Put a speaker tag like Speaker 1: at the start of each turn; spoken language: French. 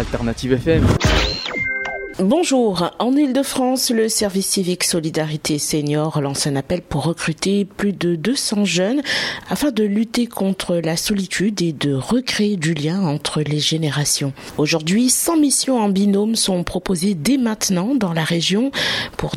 Speaker 1: Alternative FM.
Speaker 2: Bonjour, en Île-de-France, le service civique Solidarité Senior lance un appel pour recruter plus de 200 jeunes afin de lutter contre la solitude et de recréer du lien entre les générations. Aujourd'hui, 100 missions en binôme sont proposées dès maintenant dans la région pour